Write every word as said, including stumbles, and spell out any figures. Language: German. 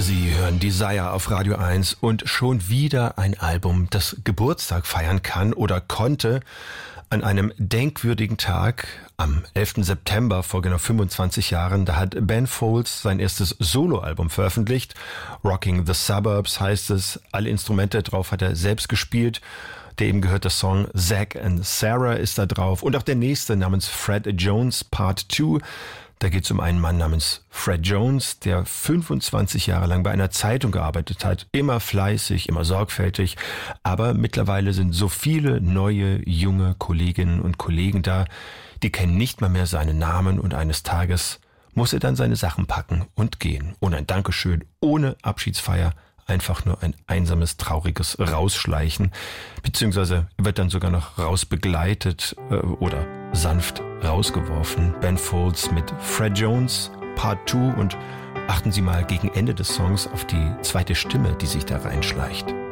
Sie hören Desire auf Radio eins und schon wieder ein Album, das Geburtstag feiern kann oder konnte an einem denkwürdigen Tag am elften September vor genau fünfundzwanzig Jahren. Da hat Ben Folds sein erstes Soloalbum veröffentlicht. Rocking the Suburbs heißt es. Alle Instrumente drauf hat er selbst gespielt. Der eben gehörte Song Zack and Sarah ist da drauf. Und auch der nächste namens Fred Jones Part zwei. Da geht es um einen Mann namens Fred Jones, der fünfundzwanzig Jahre lang bei einer Zeitung gearbeitet hat. Immer fleißig, immer sorgfältig. Aber mittlerweile sind so viele neue, junge Kolleginnen und Kollegen da, die kennen nicht mal mehr seinen Namen. Und eines Tages muss er dann seine Sachen packen und gehen. Ohne ein Dankeschön, ohne Abschiedsfeier. Einfach nur ein einsames, trauriges Rausschleichen. Beziehungsweise wird dann sogar noch rausbegleitet äh, oder sanft rausgeworfen. Ben Folds mit Fred Jones, Part zwei. Und achten Sie mal gegen Ende des Songs auf die zweite Stimme, die sich da reinschleicht.